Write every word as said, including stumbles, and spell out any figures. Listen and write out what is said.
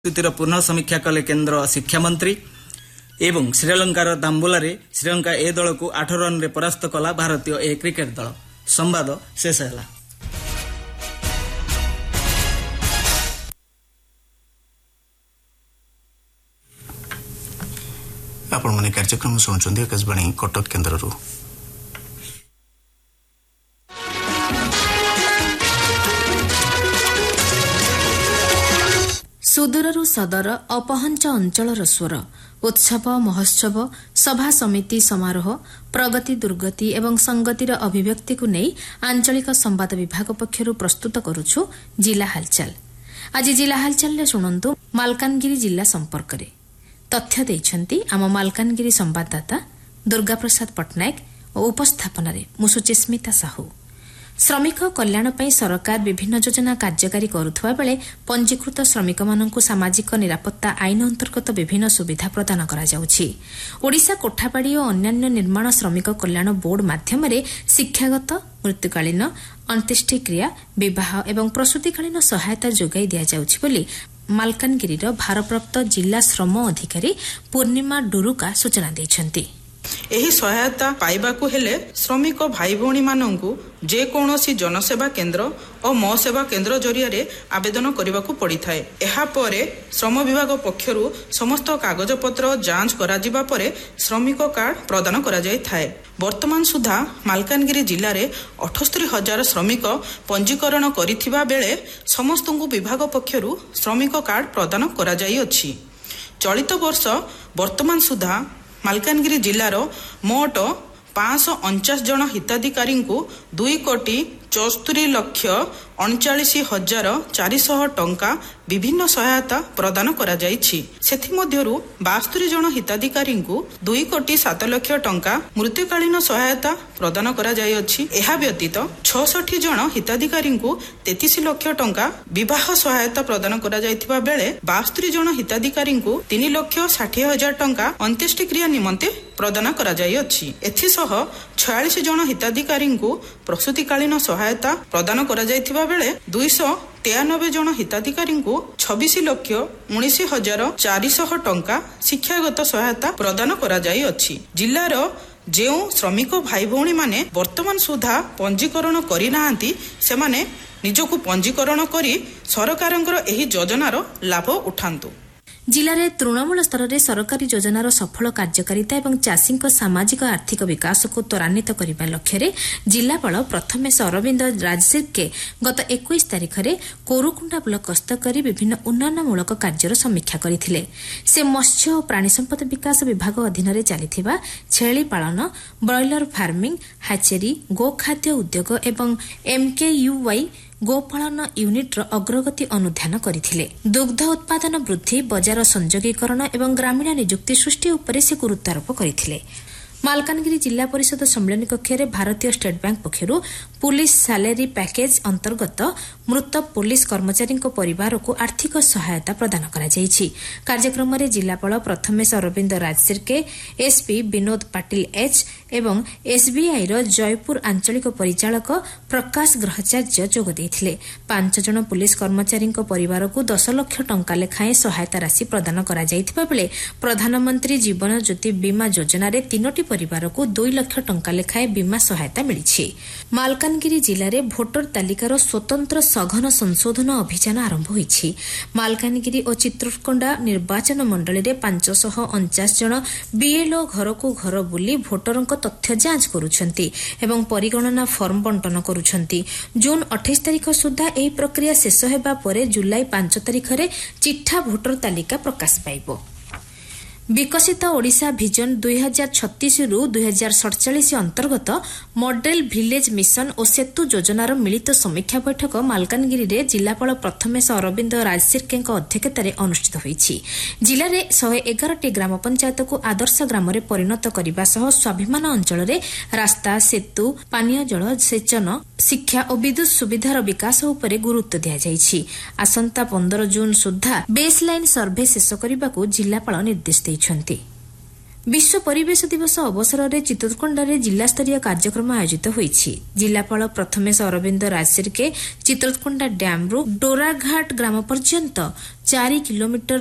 ସ୍ଥିତିର ପୁନଃ ସମୀକ୍ଷା କଲେ କେନ୍ଦ୍ର ଶିକ୍ଷାମନ୍ତ୍ରୀ ଏବଂ ଶ୍ରୀଲଙ୍କାର ଦାମ୍ବୁଲାରେ ଶ୍ରୀଲଙ୍କା ଏ ଦଳକୁ ଆଠ ରନ୍ରେ ପରାସ୍ତ କଲା ଭାରତୀୟ ଏ କ୍ରିକେଟ ଦଳ। ସମ୍ବାଦ ଶେଷ ହେଲା। ଆପଣମାନେ କାର୍ଯ୍ୟକ୍ରମ ଶୁଣୁଛନ୍ତି ଆକାଶବାଣୀ କଟକ କେନ୍ଦ୍ରରୁ। ସୁଦୂରରୁ ସଦର ଅପହଞ୍ଚ ଅଞ୍ଚଳର ସ୍ୱର, ଉତ୍ସବ ମହୋତ୍ସବ, ସଭା ସମିତି ସମାରୋହ, ପ୍ରଗତି ଦୁର୍ଗତି ଏବଂ ସଂଗତିର ଅଭିବ୍ୟକ୍ତିକୁ ନେଇ ଆଞ୍ଚଳିକ ସମ୍ବାଦ ବିଭାଗ ପକ୍ଷରୁ ପ୍ରସ୍ତୁତ କରୁଛୁ ଜିଲ୍ଲା ହାଲଚାଲ। ଆଜି ଜିଲ୍ଲା ହାଲଚାଲରେ ଶୁଣନ୍ତୁ ମାଲକାନଗିରି ଜିଲ୍ଲା ସମ୍ପର୍କରେ। ତଥ୍ୟ ଦେଇଛନ୍ତି ଆମ ମାଲକାନଗିରି ସମ୍ବାଦଦାତା ଦୁର୍ଗାପ୍ରସାଦ ପଟ୍ଟନାୟକ ଓ ଉପସ୍ଥାପନାରେ ମୁଁ ସୁଚିସ୍ମିତା ସାହୁ। ଶ୍ରମିକ କଲ୍ୟାଣ ପାଇଁ ସରକାର ବିଭିନ୍ନ ଯୋଜନା କାର୍ଯ୍ୟକାରୀ କରୁଥିବା ବେଳେ ପଞ୍ଜୀକୃତ ଶ୍ରମିକମାନଙ୍କୁ ସାମାଜିକ ନିରାପତ୍ତା ଆଇନ ଅନ୍ତର୍ଗତ ବିଭିନ୍ନ ସୁବିଧା ପ୍ରଦାନ କରାଯାଉଛି। ଓଡ଼ିଶା କୋଠାବାଡ଼ି ଓ ଅନ୍ୟାନ୍ୟ ନିର୍ମାଣ ଶ୍ରମିକ କଲ୍ୟାଣ ବୋର୍ଡ ମାଧ୍ୟମରେ ଶିକ୍ଷାଗତ, ମୃତ୍ୟୁକାଳୀନ, ଅନ୍ତ୍ୟେଷ୍ଟିକ୍ରିୟା, ବିବାହ ଏବଂ ପ୍ରସୂତିକାଳୀନ ସହାୟତା ଯୋଗାଇ ଦିଆଯାଉଛି ବୋଲି ମାଲକାନଗିରିର ଭାରପ୍ରାପ୍ତ ଜିଲ୍ଲା ଶ୍ରମ ଅଧିକାରୀ ପୂର୍ଣ୍ଣିମା ଡୁରୁକା ସୂଚନା ଦେଇଛନ୍ତି। ଏହି ସହାୟତା ପାଇବାକୁ ହେଲେ ଶ୍ରମିକ ଭାଇ ଭଉଣୀମାନଙ୍କୁ ଯେକୌଣସି ଜନସେବା କେନ୍ଦ୍ର ଓ ମୋ ସେବା କେନ୍ଦ୍ର ଜରିଆରେ ଆବେଦନ କରିବାକୁ ପଡ଼ିଥାଏ। ଏହାପରେ ଶ୍ରମ ବିଭାଗ ପକ୍ଷରୁ ସମସ୍ତ କାଗଜପତ୍ର ଯାଞ୍ଚ କରାଯିବା ପରେ ଶ୍ରମିକ କାର୍ଡ ପ୍ରଦାନ କରାଯାଇଥାଏ। ବର୍ତ୍ତମାନ ସୁଦ୍ଧା ମାଲକାନଗିରି ଜିଲ୍ଲାରେ ଅଠସ୍ତରୀ ହଜାର ଶ୍ରମିକ ପଞ୍ଜୀକରଣ କରିଥିବା ବେଳେ ସମସ୍ତଙ୍କୁ ବିଭାଗ ପକ୍ଷରୁ ଶ୍ରମିକ କାର୍ଡ ପ୍ରଦାନ କରାଯାଇଅଛି। ଚଳିତ ବର୍ଷ ବର୍ତ୍ତମାନ ସୁଦ୍ଧା ମାଲକାନଗିରି ଜିଲ୍ଲାର ମୋଟ ପାଞ୍ଚଶହ ଅଣଚାଶ ଜଣ ହିତାଧିକାରୀଙ୍କୁ ଦୁଇ କୋଟି ଚଉସ୍ତରୀ ଲକ୍ଷ ଅଣଚାଳିଶ ହଜାର ଚାରିଶହ ଟଙ୍କା ବିଭିନ୍ନ ସହାୟତା ପ୍ରଦାନ କରାଯାଇଛି। ସେଥିମଧ୍ୟରୁ ବାସ୍ତରୀ ଜଣ ହିତାଧିକାରୀଙ୍କୁ ଦୁଇ କୋଟି ସାତ ଲକ୍ଷ ଟଙ୍କା ମୃତ୍ୟୁକାଳୀନ ସହାୟତା ପ୍ରଦାନ କରାଯାଇଅଛି। ଏହା ବ୍ୟତୀତ ଛଅଷଠି ଜଣ ହିତାଧିକାରୀଙ୍କୁ ତେତିଶ ଲକ୍ଷ ଟଙ୍କା ବିବାହ ସହାୟତା ପ୍ରଦାନ କରାଯାଇଥିବା ବେଳେ ବାସ୍ତରୀ ଜଣ ହିତାଧିକାରୀଙ୍କୁ ତିନି ଲକ୍ଷ ଷାଠିଏ ହଜାର ଟଙ୍କା ଅନ୍ତ୍ୟେଷ୍ଟିକ୍ରିୟା ନିମନ୍ତେ ପ୍ରଦାନ କରାଯାଇଅଛି। ଏଥିସହ ଛୟାଳିଶ ଜଣ ହିତାଧିକାରୀଙ୍କୁ ପ୍ରସୂତିକାଳୀନ ସହାୟତା ପ୍ରଦାନ କରାଯାଇଥିବା ବେଳେ ଦୁଇଶହ ତେୟାନବେ ଜଣ ହିତାଧିକାରୀଙ୍କୁ ଛବିଶ ଲକ୍ଷ ଉଣେଇଶ ହଜାର ଚାରିଶହ ଟଙ୍କା ଶିକ୍ଷାଗତ ସହାୟତା ପ୍ରଦାନ କରାଯାଇଅଛି। ଜିଲ୍ଲାର ଯେଉଁ ଶ୍ରମିକ ଭାଇ ଭଉଣୀମାନେ ବର୍ତ୍ତମାନ ସୁଦ୍ଧା ପଞ୍ଜୀକରଣ କରିନାହାନ୍ତି ସେମାନେ ନିଜକୁ ପଞ୍ଜୀକରଣ କରି ସରକାରଙ୍କର ଏହି ଯୋଜନାର ଲାଭ ଉଠାନ୍ତୁ। ଜିଲ୍ଲାରେ ତୃଣମୂଳ ସ୍ତରରେ ସରକାରୀ ଯୋଜନାର ସଫଳ କାର୍ଯ୍ୟକାରିତା ଏବଂ ଚାଷୀଙ୍କ ସାମାଜିକ ଆର୍ଥିକ ବିକାଶକୁ ତ୍ୱରାନ୍ୱିତ କରିବା ଲକ୍ଷ୍ୟରେ ଜିଲ୍ଲାପାଳ ପ୍ରଥମେଶ ଅରବିନ୍ଦ ରାଜସିର୍କେ ଗତ ଏକୋଇଶ ତାରିଖରେ କୋରୁକୁଣ୍ଡା ବ୍ଲକ ଗସ୍ତ କରି ବିଭିନ୍ନ ଉନ୍ନୟନମୂଳକ କାର୍ଯ୍ୟର ସମୀକ୍ଷା କରିଥିଲେ। ସେ ମତ୍ସ୍ୟ ଓ ପ୍ରାଣୀ ସମ୍ପଦ ବିକାଶ ବିଭାଗ ଅଧୀନରେ ଚାଲିଥିବା ଛେଳି ପାଳନ, ବ୍ରଏଲର ଫାର୍ମିଂ, ହାଚେରୀ, ଗୋଖାଦ୍ୟ ଉଦ୍ୟୋଗ ଏବଂ ଏମ୍କେୟୁୱାଇ ଗୋପାଳନ ୟୁନିଟ୍ର ଅଗ୍ରଗତି ଅନୁଧ୍ୟାନ କରିଥିଲେ। ଦୁଗ୍ଧ ଉତ୍ପାଦନ ବୃଦ୍ଧି, ବଜାର ସଂଯୋଗୀକରଣ ଏବଂ ଗ୍ରାମୀଣ ନିଯୁକ୍ତି ସୃଷ୍ଟି ଉପରେ ସେ ଗୁରୁତ୍ୱାରୋପ କରିଥିଲେ। ମାଲକାନଗିରି ଜିଲ୍ଲା ପରିଷଦ ସମ୍ମିଳନୀ କକ୍ଷରେ ଭାରତୀୟ ଷ୍ଟେଟ୍ ବ୍ୟାଙ୍କ ପକ୍ଷରୁ ପୁଲିସ ସାଲାରୀ ପ୍ୟାକେଜ ଅନ୍ତର୍ଗତ ମୃତ ପୁଲିସ କର୍ମଚାରୀଙ୍କ ପରିବାରକୁ ଆର୍ଥିକ ସହାୟତା ପ୍ରଦାନ କରାଯାଇଛି। କାର୍ଯ୍ୟକ୍ରମରେ ଜିଲ୍ଲାପାଳ ପ୍ରଥମେଶ ଅରବିନ୍ଦ ରାଜସିର୍କେ, ଏସ୍ପି ବିନୋଦ ପାଟିଲ ଏଚ୍ ଏବଂ ଏସ୍ବିଆଇର ଜୟପୁର ଆଞ୍ଚଳିକ ପରିଚାଳକ ପ୍ରକାଶ ଗ୍ରହଚାର୍ଯ୍ୟ ଯୋଗ ଦେଇଥିଲେ। ପାଞ୍ଚ ଜଣ ପୁଲିସ କର୍ମଚାରୀଙ୍କ ପରିବାରକୁ ଦଶ ଲକ୍ଷ ଟଙ୍କା ଲେଖାଏଁ ସହାୟତା ରାଶି ପ୍ରଦାନ କରାଯାଇଥିବା ବେଳେ ପ୍ରଧାନମନ୍ତ୍ରୀ ଜୀବନ ଜ୍ୟୋତି ବୀମା ଯୋଜନାରେ ତିନୋଟି ପରିବାରକୁ ଦୁଇ ଲକ୍ଷ ଟଙ୍କା ଲେଖାଏଁ ବୀମା ସହାୟତା ମିଳିଛି। ମାଲକାନଗିରି ଜିଲ୍ଲାରେ ଭୋଟର ତାଲିକାର ସ୍ୱତନ୍ତ୍ର ସଘନ ସଂଶୋଧନ ଅଭିଯାନ ଆରମ୍ଭ ହୋଇଛି। ମାଲକାନଗିରି ଓ ଚିତ୍ରକୋଣ୍ଡା ନିର୍ବାଚନ ମଣ୍ଡଳୀରେ ପାଞ୍ଚଶହ ଅଣଚାଶ ଜଣ ବିଏଲ୍ଓ ଘରକୁ ଘର ବୁଲି ଭୋଟରଙ୍କ ତଥ୍ୟ ଯାଞ୍ଚ କରୁଛନ୍ତି ଏବଂ ପରିଗଣନା ଫର୍ମ ବଣ୍ଟନ କରୁଛନ୍ତି। ଜୁନ୍ ଅଠେଇଶ ତାରିଖ ସୁଦ୍ଧା ଏହି ପ୍ରକ୍ରିୟା ଶେଷ ହେବା ପରେ ଜୁଲାଇ ପାଞ୍ଚ ତାରିଖରେ ଚିଠା ଭୋଟର ତାଲିକା ପ୍ରକାଶ ପାଇବ। ବିକଶିତ ଓଡ଼ିଶା ଭିଜନ ଦୁଇ ହଜାର ଛତିଶରୁ ଦୁଇ ହଜାର ସତଚାଳିଶ ଅନ୍ତର୍ଗତ ମଡେଲ ଭିଲେଜ ମିଶନ ଓ ସେତୁ ଯୋଜନାର ମିଳିତ ସମୀକ୍ଷା ବୈଠକ ମାଲକାନଗିରିରେ ଜିଲ୍ଲାପାଳ ପ୍ରଥମେଶ ଅରବିନ୍ଦ ରାଜସିର୍କେଙ୍କ ଅଧ୍ୟକ୍ଷତାରେ ଅନୁଷ୍ଠିତ ହୋଇଛି। ଜିଲ୍ଲାରେ ଶହେ ଏଗାରଟି ଗ୍ରାମ ପଞ୍ଚାୟତକୁ ଆଦର୍ଶ ଗ୍ରାମରେ ପରିଣତ କରିବା ସହ ସ୍ୱାଭିମାନ ଅଞ୍ଚଳରେ ରାସ୍ତା, ସେତୁ, ପାନୀୟ ଜଳ, ସେଚନ, ଶିକ୍ଷା ଓ ବିଦ୍ୟୁତ ସୁବିଧାର ବିକାଶ ଉପରେ ଗୁରୁତ୍ୱ ଦିଆଯାଇଛି। ଆସନ୍ତା ପନ୍ଦର ଜୁନ୍ ସୁଦ୍ଧା ବେସ୍ ଲାଇନ୍ ସର୍ଭେ ଶେଷ କରିବାକୁ ଜିଲ୍ଲାପାଳ ନିର୍ଦ୍ଦେଶ ଦେଇଛନ୍ତି। विश्व परिवेश दिवस अवसर में चित्रकोंडारे जिलास्तरीय कार्यक्रम आयोजित होईछि। जिलापाल प्रथमेश अरविंद राजसिरके चित्रकोंडा डैम रु डोराघाट ग्राम पर्यंत चार किलोमीटर